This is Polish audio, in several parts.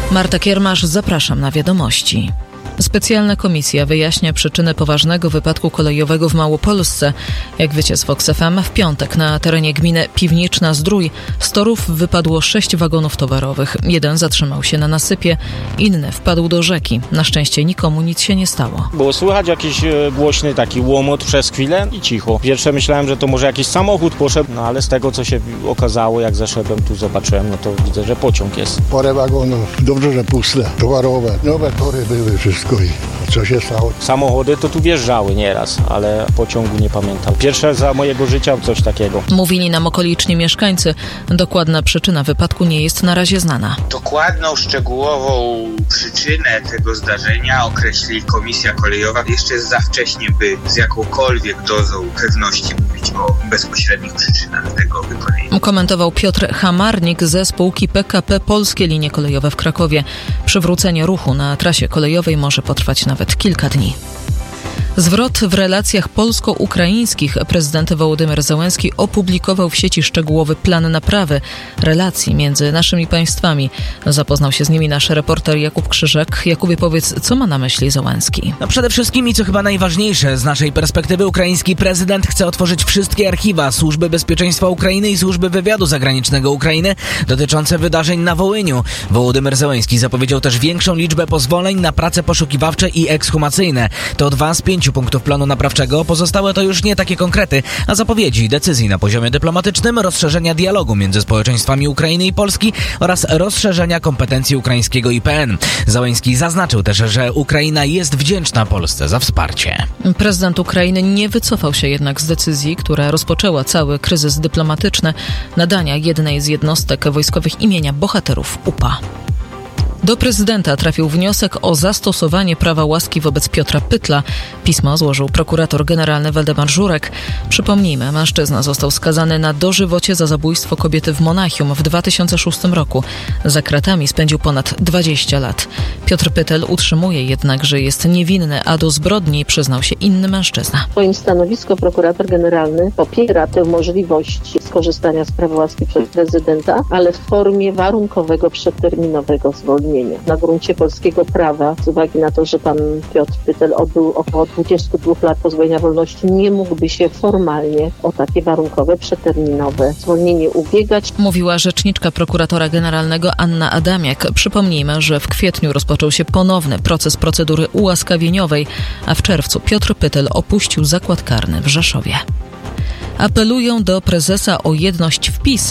Marta Kiermasz, zapraszam na wiadomości. Specjalna komisja wyjaśnia przyczynę poważnego wypadku kolejowego w Małopolsce. Jak wiecie z Vox FM, w piątek na terenie gminy Piwniczna-Zdrój z torów wypadło 6 wagonów towarowych. Jeden zatrzymał się na nasypie, inny wpadł do rzeki. Na szczęście nikomu nic się nie stało. Było słychać jakiś głośny taki łomot przez chwilę i cicho. Pierwsze myślałem, że to może jakiś samochód poszedł, ale z tego co się okazało, jak zeszedłem tu zobaczyłem, to widzę, że pociąg jest. Parę wagonów, dobrze, że puste, towarowe, nowe tory były, wszystko. I co się stało? Samochody to tu wjeżdżały nieraz, ale pociągu nie pamiętam. Pierwsze za mojego życia coś takiego. Mówili nam okoliczni mieszkańcy. Dokładna przyczyna wypadku nie jest na razie znana. Dokładną, szczegółową przyczynę tego zdarzenia określi Komisja Kolejowa. Jeszcze jest za wcześnie, by z jakąkolwiek dozą pewności mówić o bezpośrednich przyczynach tego wypadku. Komentował Piotr Hamarnik ze spółki PKP Polskie Linie Kolejowe w Krakowie. Przywrócenie ruchu na trasie kolejowej może potrwać nawet kilka dni. Zwrot w relacjach polsko-ukraińskich. Prezydent Wołodymyr Zełenski opublikował w sieci szczegółowy plan naprawy relacji między naszymi państwami. Zapoznał się z nimi nasz reporter Jakub Krzyżek. Jakubie, powiedz, co ma na myśli Zełenski? Przede wszystkim i co chyba najważniejsze, z naszej perspektywy ukraiński prezydent chce otworzyć wszystkie archiwa Służby Bezpieczeństwa Ukrainy i Służby Wywiadu Zagranicznego Ukrainy dotyczące wydarzeń na Wołyniu. Wołodymyr Zełenski zapowiedział też większą liczbę pozwoleń na prace poszukiwawcze i ekshumacyjne. To 2 z 5 punktów planu naprawczego. Pozostałe to już nie takie konkrety, a zapowiedzi decyzji na poziomie dyplomatycznym, rozszerzenia dialogu między społeczeństwami Ukrainy i Polski oraz rozszerzenia kompetencji ukraińskiego IPN. Zełenski zaznaczył też, że Ukraina jest wdzięczna Polsce za wsparcie. Prezydent Ukrainy nie wycofał się jednak z decyzji, która rozpoczęła cały kryzys dyplomatyczny, nadania jednej z jednostek wojskowych imienia bohaterów UPA. Do prezydenta trafił wniosek o zastosowanie prawa łaski wobec Piotra Pytla. Pismo złożył prokurator generalny Waldemar Żurek. Przypomnijmy, mężczyzna został skazany na dożywocie za zabójstwo kobiety w Monachium w 2006 roku. Za kratami spędził ponad 20 lat. Piotr Pytel utrzymuje jednak, że jest niewinny, a do zbrodni przyznał się inny mężczyzna. W swoim stanowisku prokurator generalny popiera tę możliwość skorzystania z prawa łaski przez prezydenta, ale w formie warunkowego, przedterminowego zwolnienia. Na gruncie polskiego prawa, z uwagi na to, że pan Piotr Pytel odbył około 22 lat pozbawienia wolności, nie mógłby się formalnie o takie warunkowe, przedterminowe zwolnienie ubiegać. Mówiła rzeczniczka prokuratora generalnego Anna Adamiak. Przypomnijmy, że w kwietniu rozpoczął się ponowny proces procedury ułaskawieniowej, a w czerwcu Piotr Pytel opuścił zakład karny w Rzeszowie. Apelują do prezesa o jedność w PiS.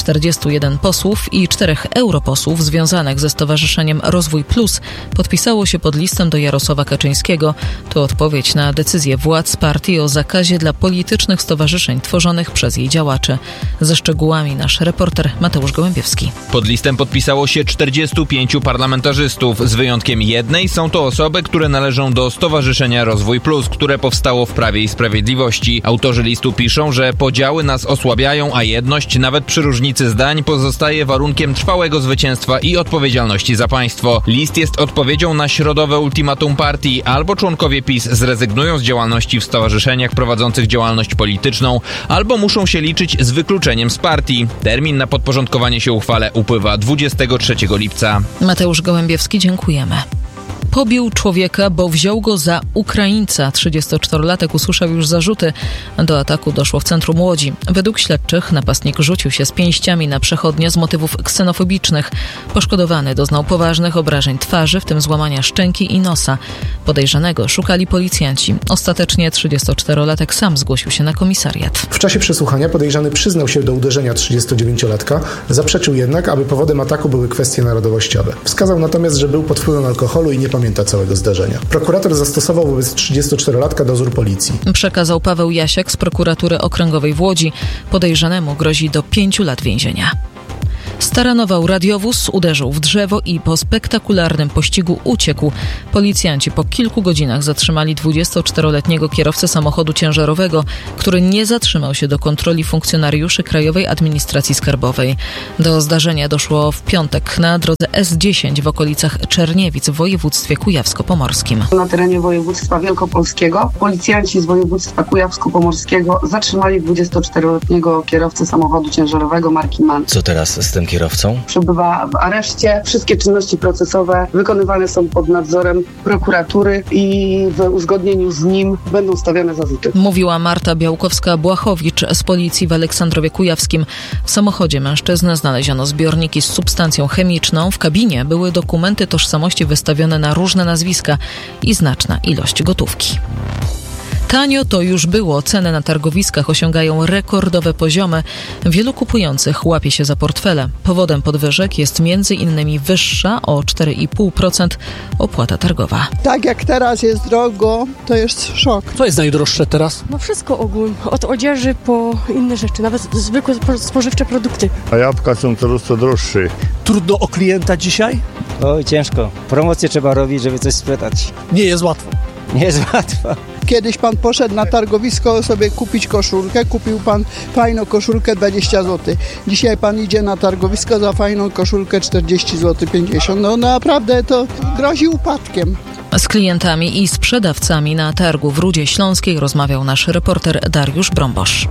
41 posłów i 4 europosłów związanych ze Stowarzyszeniem Rozwój Plus podpisało się pod listem do Jarosława Kaczyńskiego. To odpowiedź na decyzję władz partii o zakazie dla politycznych stowarzyszeń tworzonych przez jej działaczy. Ze szczegółami nasz reporter Mateusz Gołębiewski. Pod listem podpisało się 45 parlamentarzystów. Z wyjątkiem jednej są to osoby, które należą do Stowarzyszenia Rozwój Plus, które powstało w Prawie i Sprawiedliwości. Autorzy listu piszą, że podziały nas osłabiają, a jedność nawet przy różnicy zdań pozostaje warunkiem trwałego zwycięstwa i odpowiedzialności za państwo. List jest odpowiedzią na środowe ultimatum partii. Albo członkowie PiS zrezygnują z działalności w stowarzyszeniach prowadzących działalność polityczną, albo muszą się liczyć z wykluczeniem z partii. Termin na podporządkowanie się uchwale upływa 23 lipca. Mateusz Gołębiewski, dziękujemy. Pobił człowieka, bo wziął go za Ukraińca. 34-latek usłyszał już zarzuty. Do ataku doszło w centrum Łodzi. Według śledczych napastnik rzucił się z pięściami na przechodnie z motywów ksenofobicznych. Poszkodowany doznał poważnych obrażeń twarzy, w tym złamania szczęki i nosa. Podejrzanego szukali policjanci. Ostatecznie 34-latek sam zgłosił się na komisariat. W czasie przesłuchania podejrzany przyznał się do uderzenia 39-latka, zaprzeczył jednak, aby powodem ataku były kwestie narodowościowe. Wskazał natomiast, że był pod wpływem alkoholu i nie pamięta całego zdarzenia. Prokurator zastosował wobec 34-latka dozór policji. Przekazał Paweł Jasiak z prokuratury okręgowej w Łodzi. Podejrzanemu grozi do 5 lat więzienia. Staranował radiowóz, uderzył w drzewo i po spektakularnym pościgu uciekł. Policjanci po kilku godzinach zatrzymali 24-letniego kierowcę samochodu ciężarowego, który nie zatrzymał się do kontroli funkcjonariuszy Krajowej Administracji Skarbowej. Do zdarzenia doszło w piątek na drodze S10 w okolicach Czerniewic w województwie kujawsko-pomorskim. Na terenie województwa wielkopolskiego policjanci z województwa kujawsko-pomorskiego zatrzymali 24-letniego kierowcę samochodu ciężarowego marki MAN. Co teraz z tym kierowcą? Przebywa w areszcie. Wszystkie czynności procesowe wykonywane są pod nadzorem prokuratury i w uzgodnieniu z nim będą stawiane zarzuty. Mówiła Marta Białkowska-Błachowicz z policji w Aleksandrowie Kujawskim. W samochodzie mężczyzny znaleziono zbiorniki z substancją chemiczną. W kabinie były dokumenty tożsamości wystawione na różne nazwiska i znaczna ilość gotówki. Tanio to już było. Ceny na targowiskach osiągają rekordowe poziomy. Wielu kupujących łapie się za portfele. Powodem podwyżek jest m.in. wyższa o 4,5% opłata targowa. Tak jak teraz jest drogo, to jest szok. Co jest najdroższe teraz? No wszystko ogólnie. Od odzieży po inne rzeczy, nawet zwykłe spożywcze produkty. A jabłka są coraz to droższe. Trudno o klienta dzisiaj? Oj, ciężko. Promocje trzeba robić, żeby coś sprzedać. Nie jest łatwo. Nie jest łatwo. Kiedyś pan poszedł na targowisko sobie kupić koszulkę, kupił pan fajną koszulkę 20 zł. Dzisiaj pan idzie na targowisko za fajną koszulkę 40 zł, 50. No naprawdę to grozi upadkiem. Z klientami i sprzedawcami na targu w Rudzie Śląskiej rozmawiał nasz reporter Dariusz Brąbosz.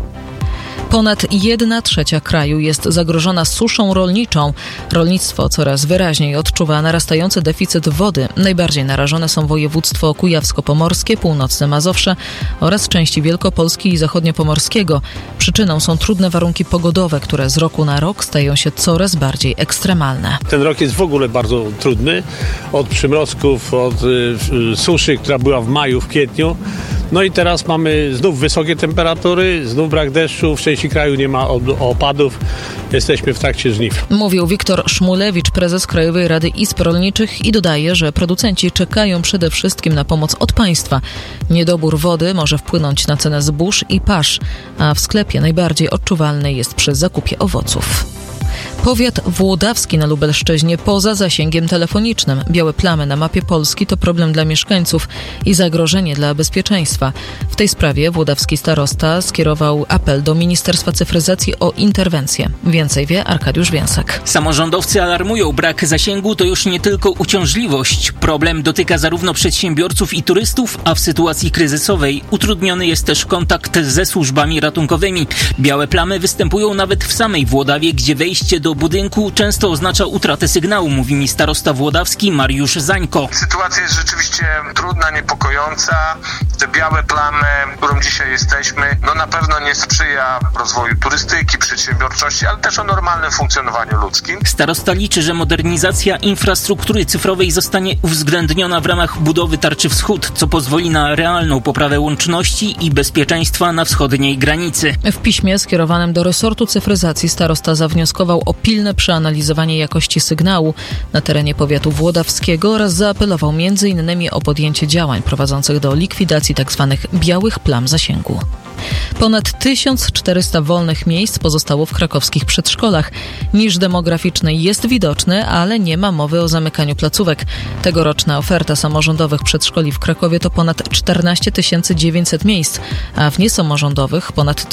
Ponad 1/3 kraju jest zagrożona suszą rolniczą. Rolnictwo coraz wyraźniej odczuwa narastający deficyt wody. Najbardziej narażone są województwo kujawsko-pomorskie, północne Mazowsze oraz części Wielkopolski i zachodniopomorskiego. Przyczyną są trudne warunki pogodowe, które z roku na rok stają się coraz bardziej ekstremalne. Ten rok jest w ogóle bardzo trudny. Od przymrozków, od suszy, która była w maju, w kwietniu. No i teraz mamy znów wysokie temperatury, znów brak deszczu, w części kraju nie ma opadów, jesteśmy w trakcie żniw. Mówił Wiktor Szmulewicz, prezes Krajowej Rady Izb Rolniczych i dodaje, że producenci czekają przede wszystkim na pomoc od państwa. Niedobór wody może wpłynąć na cenę zbóż i pasz, a w sklepie najbardziej odczuwalny jest przy zakupie owoców. Powiat włodawski na Lubelszczyźnie poza zasięgiem telefonicznym. Białe plamy na mapie Polski to problem dla mieszkańców i zagrożenie dla bezpieczeństwa. W tej sprawie włodawski starosta skierował apel do Ministerstwa Cyfryzacji o interwencję. Więcej wie Arkadiusz Więsek. Samorządowcy alarmują, brak zasięgu to już nie tylko uciążliwość. Problem dotyka zarówno przedsiębiorców i turystów, a w sytuacji kryzysowej utrudniony jest też kontakt ze służbami ratunkowymi. Białe plamy występują nawet w samej Włodawie, gdzie wejście do budynku często oznacza utratę sygnału, mówi mi starosta włodawski Mariusz Zańko. Sytuacja jest rzeczywiście trudna, niepokojąca. Te białe plamy, którą dzisiaj jesteśmy, no na pewno nie sprzyja rozwoju turystyki, przedsiębiorczości, ale też o normalnym funkcjonowaniu ludzkim. Starosta liczy, że modernizacja infrastruktury cyfrowej zostanie uwzględniona w ramach budowy Tarczy Wschód, co pozwoli na realną poprawę łączności i bezpieczeństwa na wschodniej granicy. W piśmie skierowanym do resortu cyfryzacji starosta zawnioskował o pilne przeanalizowanie jakości sygnału na terenie powiatu włodawskiego oraz zaapelował m.in. o podjęcie działań prowadzących do likwidacji tzw. białych plam zasięgu. Ponad 1400 wolnych miejsc pozostało w krakowskich przedszkolach. Niż demograficzny jest widoczny, ale nie ma mowy o zamykaniu placówek. Tegoroczna oferta samorządowych przedszkoli w Krakowie to ponad 14 900 miejsc, a w niesamorządowych ponad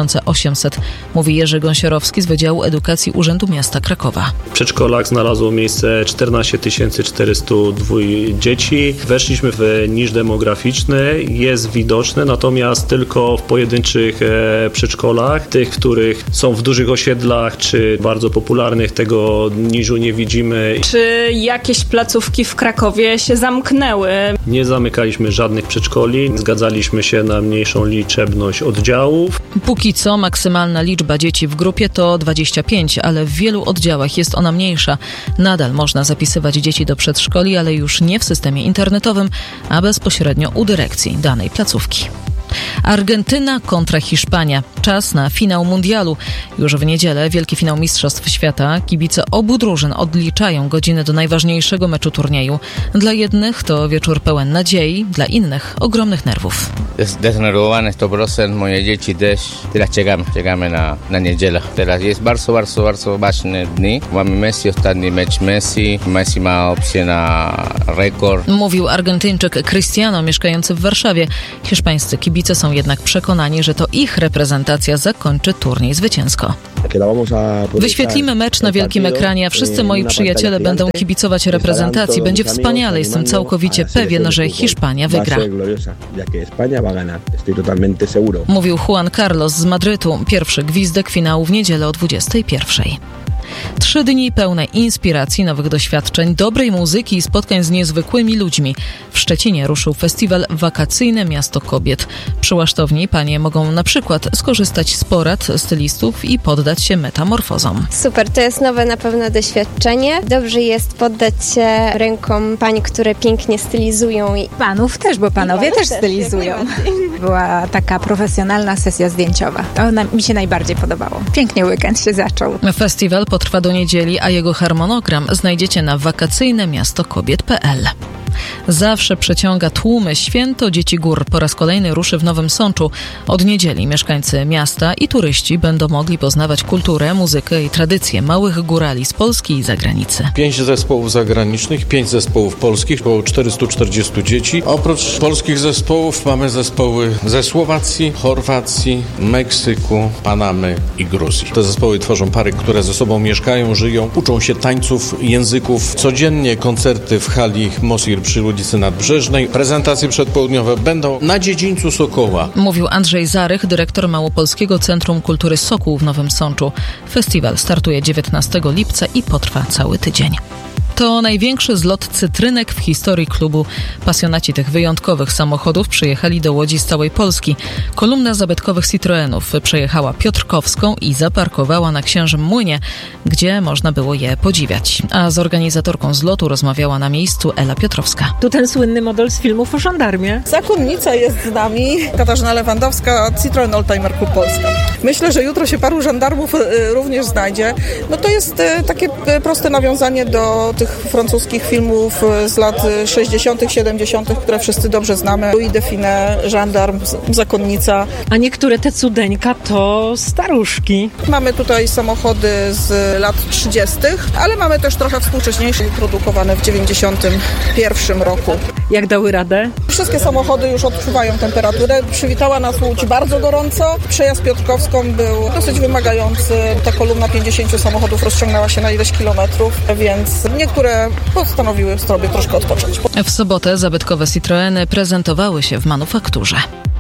3800, mówi Jerzy Gąsiorowski z Wydziału Edukacji Urzędu Miasta Krakowa. W przedszkolach znalazło miejsce 14 402 dzieci. Weszliśmy w niż demograficzny, jest widoczny, natomiast tylko w pojedynczych przedszkolach, tych, których są w dużych osiedlach czy bardzo popularnych, tego niżu nie widzimy. Czy jakieś placówki w Krakowie się zamknęły? Nie zamykaliśmy żadnych przedszkoli, zgadzaliśmy się na mniejszą liczebność oddziałów. Póki co maksymalna liczba dzieci w grupie to 25, ale w wielu oddziałach jest ona mniejsza. Nadal można zapisywać dzieci do przedszkoli, ale już nie w systemie internetowym, a bezpośrednio u dyrekcji danej placówki. Argentyna kontra Hiszpania. Czas na finał mundialu. Już w niedzielę wielki finał Mistrzostw Świata. Kibice obu drużyn odliczają godziny do najważniejszego meczu turnieju. Dla jednych to wieczór pełen nadziei, dla innych ogromnych nerwów. Zdenerwowane 100%, moje dzieci też. Teraz czekamy na niedzielę. Teraz jest bardzo ważny dni. Mamy Messi, ostatni mecz Messi. Messi ma opcję na rekord. Mówił Argentyńczyk Cristiano, mieszkający w Warszawie. Hiszpańscy kibice są jednak przekonani, że to ich reprezentacja zakończy turniej zwycięsko. Wyświetlimy mecz na wielkim ekranie, a wszyscy moi przyjaciele będą kibicować reprezentacji. Będzie wspaniale, jestem całkowicie pewien, że Hiszpania wygra. Mówił Juan Carlos z Madrytu. Pierwszy gwizdek finału w niedzielę o 21:00. 3 dni pełne inspiracji, nowych doświadczeń, dobrej muzyki i spotkań z niezwykłymi ludźmi. W Szczecinie ruszył festiwal Wakacyjne Miasto Kobiet. Przy Łasztowni panie mogą na przykład skorzystać z porad stylistów i poddać się metamorfozom. Super, to jest nowe na pewno doświadczenie. Dobrze jest poddać się rękom pań, które pięknie stylizują. Panów też, bo panowie też stylizują. Była taka profesjonalna sesja zdjęciowa. To mi się najbardziej podobało. Pięknie weekend się zaczął. Festiwal potrwa do niedzieli, a jego harmonogram znajdziecie na wakacyjnemiastokobiet.pl. Zawsze przeciąga tłumy Święto Dzieci Gór. Po raz kolejny ruszy w Nowym Sączu. Od niedzieli mieszkańcy miasta i turyści będą mogli poznawać kulturę, muzykę i tradycje małych górali z Polski i zagranicy. 5 zespołów zagranicznych, 5 zespołów polskich, około 440 dzieci. Oprócz polskich zespołów mamy zespoły ze Słowacji, Chorwacji, Meksyku, Panamy i Gruzji. Te zespoły tworzą pary, które ze sobą mieszkają, żyją, uczą się tańców, języków. Codziennie koncerty w hali Mosir przy ulicy Nadbrzeżnej. Prezentacje przedpołudniowe będą na dziedzińcu Sokoła. Mówił Andrzej Zarych, dyrektor Małopolskiego Centrum Kultury Sokół w Nowym Sączu. Festiwal startuje 19 lipca i potrwa cały tydzień. To największy zlot cytrynek w historii klubu. Pasjonaci tych wyjątkowych samochodów przyjechali do Łodzi z całej Polski. Kolumna zabytkowych Citroenów przejechała Piotrkowską i zaparkowała na Księżym Młynie, gdzie można było je podziwiać. A z organizatorką zlotu rozmawiała na miejscu Ela Piotrowska. Tu ten słynny model z filmów o żandarmie. Zakonnica jest z nami. Katarzyna Lewandowska, Citroen Oldtimer Klub Polska. Myślę, że jutro się paru żandarmów również znajdzie. No to jest takie proste nawiązanie do tych francuskich filmów z lat 60., 70., które wszyscy dobrze znamy. Louis Define, żandarm, zakonnica. A niektóre te cudeńka to staruszki. Mamy tutaj samochody z lat 30., ale mamy też trochę współcześniejsze, produkowane w 91 roku. Jak dały radę? Wszystkie samochody już odczuwają temperaturę. Przywitała nas Łódź bardzo gorąco. Przejazd Piotrkowską był dosyć wymagający. Ta kolumna 50 samochodów rozciągnęła się na ileś kilometrów, więc niektóre postanowiły sobie troszkę odpocząć. W sobotę zabytkowe Citroeny prezentowały się w manufakturze.